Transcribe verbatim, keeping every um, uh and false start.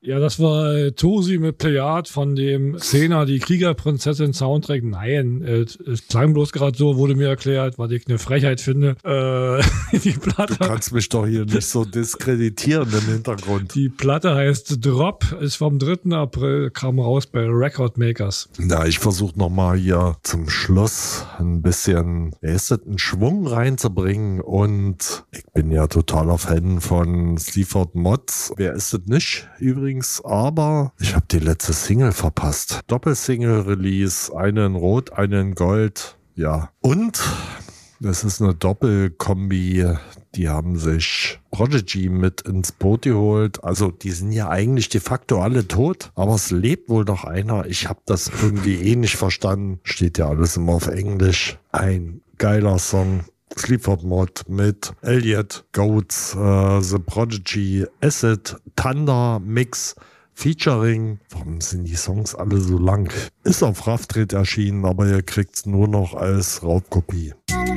Ja, das war äh, Tosi mit Plejad von dem Xena, die Kriegerprinzessin Soundtrack. Nein, äh, es klang bloß gerade so, wurde mir erklärt, was ich eine Frechheit finde. Äh, die Platte, du kannst mich doch hier nicht so diskreditieren im Hintergrund. Die Platte heißt Drop, ist vom dritten April, kam raus bei Record Makers. Na, ich versuche nochmal hier zum Schluss ein bisschen, ist das, einen Schwung reinzubringen, und ich bin ja totaler Fan von Sleaford Mods. Wer ist das nicht übrigens? Aber ich habe die letzte Single verpasst. Doppelsingle-Release, eine in Rot, eine in Gold. Ja, und es ist eine Doppelkombi. Die haben sich Prodigy mit ins Boot geholt. Also die sind ja eigentlich de facto alle tot, aber es lebt wohl noch einer. Ich habe das irgendwie eh nicht verstanden. Steht ja alles immer auf Englisch. Ein geiler Song. Sleaford Mod mit Elliot, Goats, uh, The Prodigy, Acid, Thunder, Mix, Featuring. Warum sind die Songs alle so lang? Ist auf Raftrit erschienen, aber ihr kriegt's nur noch als Raubkopie.